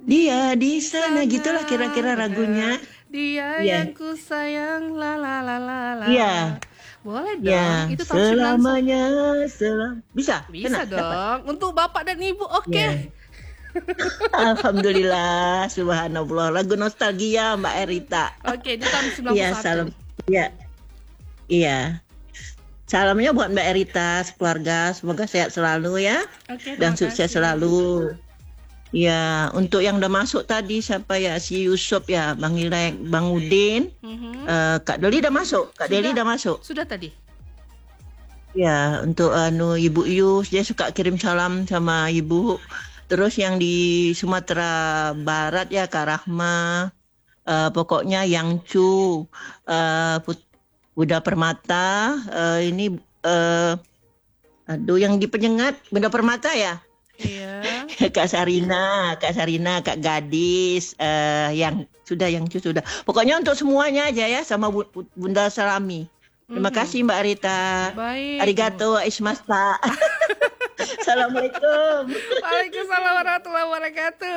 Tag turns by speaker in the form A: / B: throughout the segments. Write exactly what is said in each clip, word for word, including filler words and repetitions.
A: Dia di sana,
B: Sana,
A: gitulah kira-kira
B: benar.
A: lagunya.
B: Dia
A: Iya.
B: yang ku sayang, la la la la la.
A: Iya.
B: Boleh dong,
A: Ya,
B: itu tahun sembilan puluh satu.
A: selamanya selam. Bisa?
B: Bisa
A: Kena? Dapat?
B: dong, untuk bapak dan ibu oke.
A: Ya. Alhamdulillah, subhanallah. Lagu nostalgia Mbak Erita.
B: Oke, itu tahun sembilan
A: Iya,
B: puluh satu.
A: salam. Iya. Iya. Salamnya buat Mbak Erita, sekeluarga. Semoga sehat selalu ya.
B: Oke,
A: Dan
B: terima
A: sukses
B: kasih.
A: selalu. Ya, untuk yang udah masuk tadi, siapa ya? Si Yusuf ya, Bang Ilek, Bang Udin.
B: Mhm.
A: Eh, Kak Deli udah masuk. Kak Deli
B: Sudah.
A: udah masuk.
B: Sudah tadi.
A: Ya, untuk anu Ibu Yus, dia suka kirim salam sama Ibu. Terus yang di Sumatera Barat ya Kak Rahma. Eh, pokoknya yang Cu, eh, Put- Bunda Permata, eh, ini eh, aduh yang di Penyengat, Bunda Permata ya.
B: Iya.
A: Kak Sarina, Kak Sarina, Kak Gadis, eh, yang sudah yang Cu sudah. Pokoknya untuk semuanya aja ya sama Bu- Bu- Bunda Salami. Terima
B: Mhm.
A: kasih Mbak Rita.
B: Baik.
A: Arigato ismasta. Assalamualaikum.
B: Waalaikumsalam warahmatullahi wabarakatuh.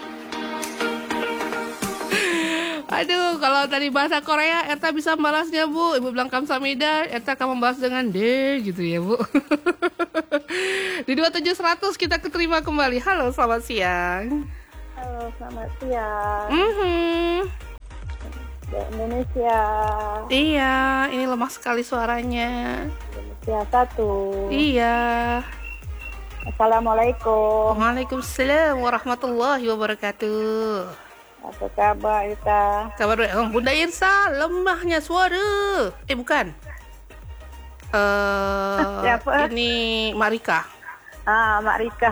B: Aduh, kalau tadi bahasa Korea, Eta bisa balasnya, Bu. Ibu bilang kamsahamnida, Eta akan membalas dengan de, gitu ya, Bu. Di dua tujuh seratus kita keterima kembali. Halo, selamat siang.
C: Halo, selamat siang.
B: Mhm.
C: Di Indonesia.
B: Iya, ini lemah sekali suaranya.
C: Indonesia satu.
B: Iya.
C: Assalamualaikum.
B: Waalaikumsalam warahmatullahi wabarakatuh.
C: Apa kabar Ita?
B: Kabar baik. Oh, Bunda Irsa, lemahnya suara. Eh, bukan. Eh,
C: Siapa?
B: ini Marika.
C: Ah, Mak Rika.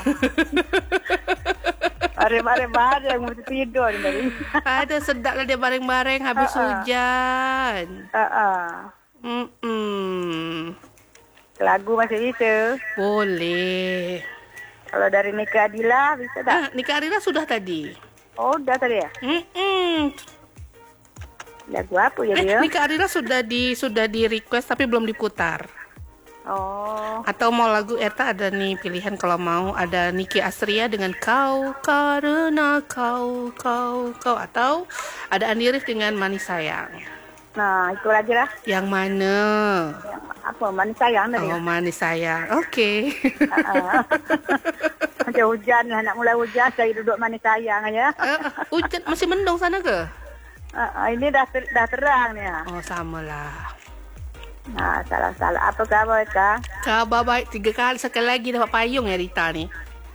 C: Mari-mari bareng mau tidur dari.
B: Ada sedap lah dia bareng-bareng habis
C: Ah, ah.
B: hujan.
C: Ah, ah.
B: Mm-mm.
C: Lagu masih bisa.
B: Boleh.
C: Kalau dari Nika Adila bisa tak?
B: Ah, Nika Arina sudah tadi.
C: Oh, udah tadi ya?
B: Mm-mm.
C: Lagu apa ya
B: Eh,
C: dia?
B: Nika Arina sudah di sudah di request tapi belum diputar.
C: Oh,
B: Atau mau lagu Eta ada nih pilihan kalau mau ada Niki Astria dengan kau karena kau kau kau atau ada Andi Rif dengan Manis Sayang.
C: nah itu lagi lah.
B: Yang mana?
C: Yang apa? Manis sayang tadi.
B: Oh, Manis Sayang. Oke.
C: Ah, ah. Macam hujan lah, nak mulai hujan saya duduk manis sayang aja.
B: Eh, hujan masih mendung sana ke?
C: Ah, ah, ini dah ter, dah terang ni. ah.
B: Oh, samalah.
C: Ah, salah-salah. Apa khabar Kak?
B: Kabar baik tiga kali sekali lagi dapat payung ya Rita ni.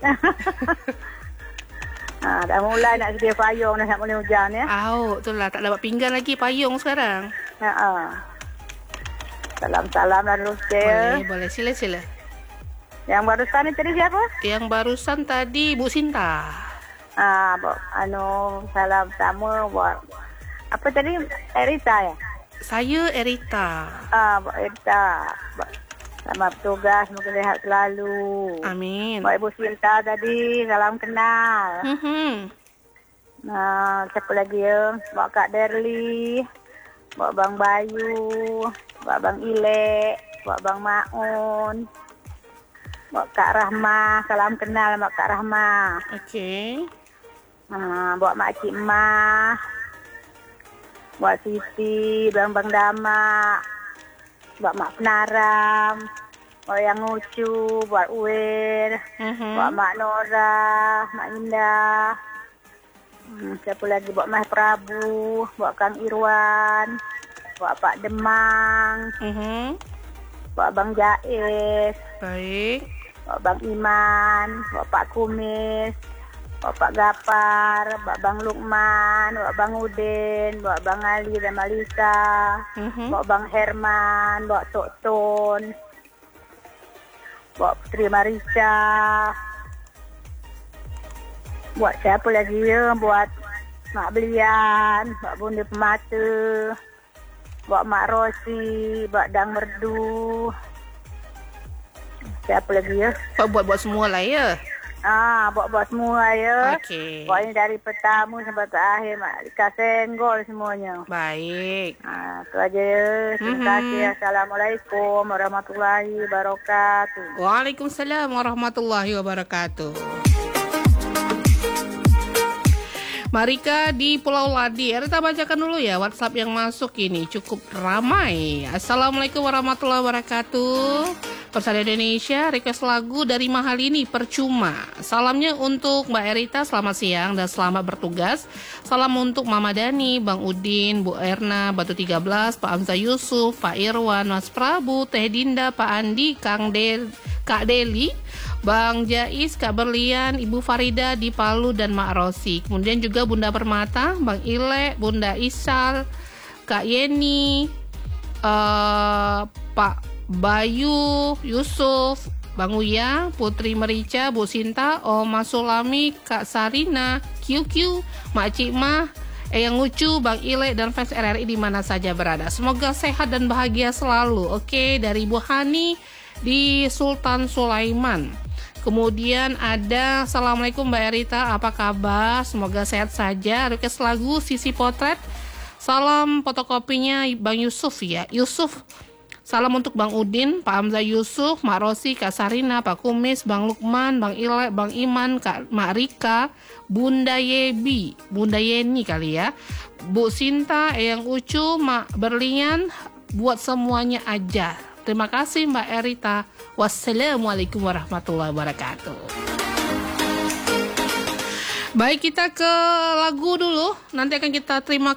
C: Ah, dah mulai nak sedia payung dah nak mulai hujan ya.
B: Au, tu lah tak dapat pinggan lagi payung sekarang.
C: Ah, ah. Salam-salam lah dulu
B: Boleh,
C: Cil.
B: boleh sila sila.
C: Yang barusan ni tadi siapa?
B: Yang barusan tadi Bu Sinta.
C: Ah, bo, anu salam sama buat apa tadi? Erita ya?
B: Saya Erita.
C: Ah, buat Erita. Buat- Selamat bertugas, semoga sehat selalu.
B: Amin.
C: Buat Ibu Sinta tadi, salam kenal.
B: Mhm.
C: Nah, siapa lagi ya? Buat Kak Derli, buat Bang Bayu, buat Bang Ilek, buat Bang Maun, buat Kak Rahma, salam kenal buat Kak Rahma.
B: Okey.
C: Nah, buat Mak Cik Mah, buat Siti, Bang Bang Dama, buat Mak Penaram, buat Yang Ucu, buat Uwir,
B: Mhm.
C: buat Mak Nora, Mak Indah. Hmm, siapa lagi buat Mas Prabu, buat Kang Irwan, buat Pak Demang,
B: Mhm.
C: buat Bang Jais,
B: Baik.
C: buat Bang Iman, buat Pak Kumis, buat Pak Gapar, buat Bang Lukman, buat Bang Udin, buat Bang Ali dan Malisa,
B: Mhm.
C: buat Bang Herman, buat Tok Ton, buat Putri Marisa, buat siapa lagi ya, buat Mak Belian, buat Bunda Pemata, buat Mak Rosi, buat Dang Merdu, siapa lagi ya?
B: Buat-buat semua lah ya.
C: Ah, buat-buat semua ya.
B: Okey.
C: Buat ini dari pertama sampai terakhir, Mak Lika senggol semuanya.
B: Baik.
C: Ah, itu aja ya. Terima
B: Mhm.
C: kasih. Assalamualaikum warahmatullahi wabarakatuh.
B: Waalaikumsalam warahmatullahi wabarakatuh. Marika di Pulau Ladi. Kita bacakan dulu ya WhatsApp yang masuk ini cukup ramai. Assalamualaikum warahmatullahi wabarakatuh. Persada Indonesia, request lagu dari Mahalini Percuma. Salamnya untuk Mbak Erita, selamat siang dan selamat bertugas. Salam untuk Mama Dani, Bang Udin, Bu Erna, Batu tiga belas, Pak Hamzah Yusuf, Pak Irwan, Mas Prabu, Teh Dinda, Pak Andi, Kang Del, Kak Deli, Bang Jais, Kak Berlian, Ibu Farida di Palu dan Mak Rosi. Kemudian juga Bunda Permata, Bang Ile, Bunda Isal, Kak Yeni, uh, Pak Bayu, Yusuf, Bang Uya, Putri Merica, Bu Sinta, Oma Sulami, Kak Sarina, Q Q, Mak Cikmah, Eyang Ucu, Bang Ile, dan fans R R I di mana saja berada. Semoga sehat dan bahagia selalu. Oke, dari Bu Hani di Sultan Sulaiman. Kemudian ada Assalamualaikum Mbak Erita, apa kabar? Semoga sehat saja. Request lagu Sisi Potret. Salam fotokopinya Bang Yusuf ya. Yusuf. Salam untuk Bang Udin, Pak Hamzah Yusuf, Mak Rosi, Kak Sarina, Pak Kumis, Bang Lukman, Bang Ile, Bang Iman, Kak Mak Rika, Bunda Yebi, Bunda Yeni kali ya, Bu Sinta, Eyang Ucu, Mak Berlian, buat semuanya aja. Terima kasih Mbak Erita. Wassalamualaikum warahmatullahi wabarakatuh. Baik, kita ke lagu dulu. Nanti akan kita terima